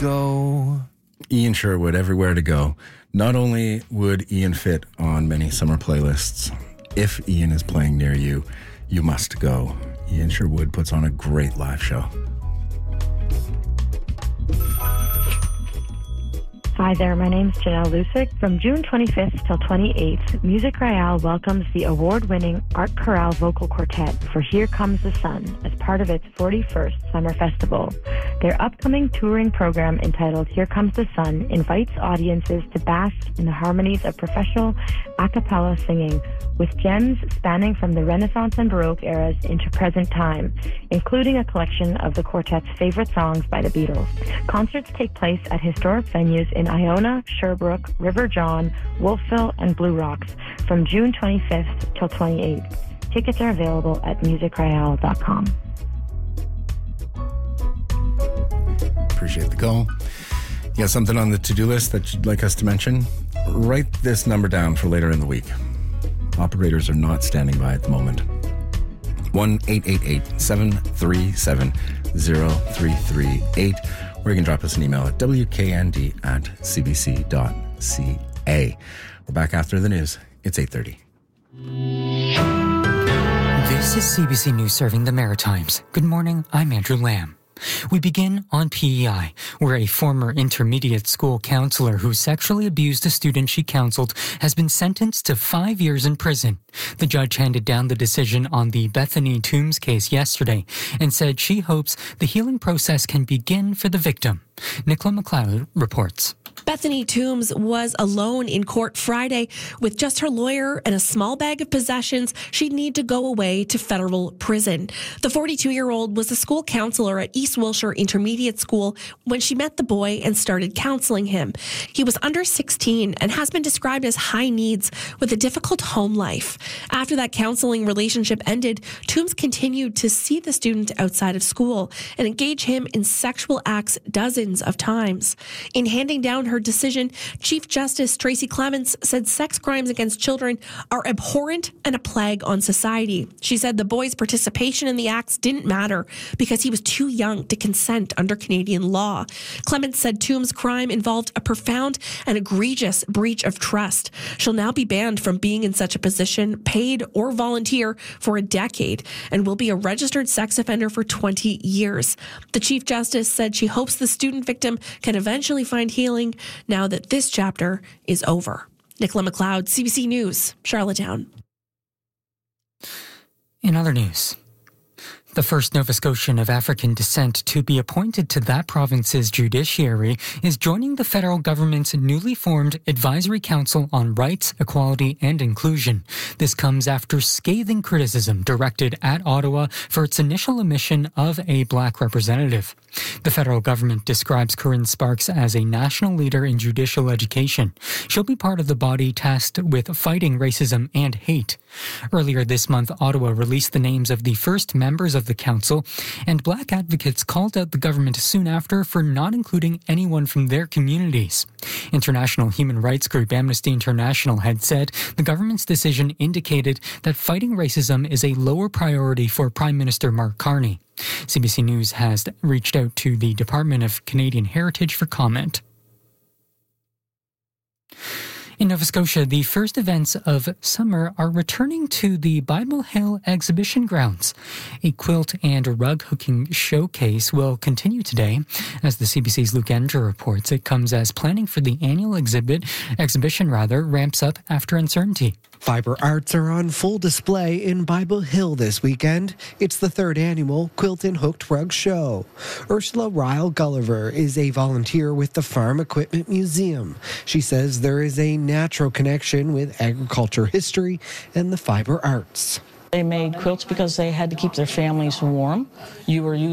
go. Ian Sherwood, Everywhere to Go. Not only would Ian fit on many summer playlists, if Ian is playing near you, you must go. Ian Sherwood puts on a great live show. Hi there, my name's Janelle Lusick. From June 25th till 28th, Music Royale welcomes the award-winning Art Chorale Vocal Quartet for Here Comes the Sun as part of its 41st Summer Festival. Their upcoming touring program entitled Here Comes the Sun invites audiences to bask in the harmonies of professional a cappella singing with gems spanning from the Renaissance and Baroque eras into present time, including a collection of the quartet's favorite songs by the Beatles. Concerts take place at historic venues in Iona, Sherbrooke, River John, Wolfville, and Blue Rocks from June 25th till 28th. Tickets are available at musicroyale.com. Appreciate the call. You got something on the to-do list that you'd like us to mention? Write this number down for later in the week. Operators are not standing by at the moment. 1-888-737-0338, or you can drop us an email at wknd@cbc.ca. We're back after the news. It's 8:30. This is CBC News serving the Maritimes. Good morning, I'm Andrew Lamb. We begin on PEI, where a former intermediate school counselor who sexually abused a student she counseled has been sentenced to 5 years in prison. The judge handed down the decision on the Bethany Toombs case yesterday and said she hopes the healing process can begin for the victim. Nicola McLeod reports. Bethany Toombs was alone in court Friday with just her lawyer and a small bag of possessions she'd need to go away to federal prison. The 42-year-old was a school counselor at East Wilshire Intermediate School when she met the boy and started counseling him. He was under 16 and has been described as high needs with a difficult home life. After that counseling relationship ended, Toombs continued to see the student outside of school and engage him in sexual acts dozens of times. In handing down her decision, Chief Justice Tracy Clements said sex crimes against children are abhorrent and a plague on society. She said the boy's participation in the acts didn't matter because he was too young to consent under Canadian law. Clements said Toombs' crime involved a profound and egregious breach of trust. She'll now be banned from being in such a position, paid or volunteer, for a decade and will be a registered sex offender for 20 years. The Chief Justice said she hopes the student victim can eventually find healing now that this chapter is over. Nicola McLeod, CBC News, Charlottetown. In other news, the first Nova Scotian of African descent to be appointed to that province's judiciary is joining the federal government's newly formed Advisory Council on Rights, Equality and Inclusion. This comes after scathing criticism directed at Ottawa for its initial omission of a black representative. The federal government describes Corinne Sparks as a national leader in judicial education. She'll be part of the body tasked with fighting racism and hate. Earlier this month, Ottawa released the names of the first members of the council, and black advocates called out the government soon after for not including anyone from their communities. International human rights group Amnesty International had said the government's decision indicated that fighting racism is a lower priority for Prime Minister Mark Carney. CBC News has reached out to the Department of Canadian Heritage for comment. In Nova Scotia, the first events of summer are returning to the Bible Hill exhibition grounds. A quilt and rug hooking showcase will continue today. As the CBC's Luke Endra reports, it comes as planning for the annual exhibition ramps up after uncertainty. Fiber arts are on full display in Bible Hill this weekend. It's the third annual Quilt and Hooked Rug Show. Ursula Ryle Gulliver is a volunteer with the Farm Equipment Museum. She says there is a natural connection with agriculture history and the fiber arts. They made quilts because they had to keep their families warm. You were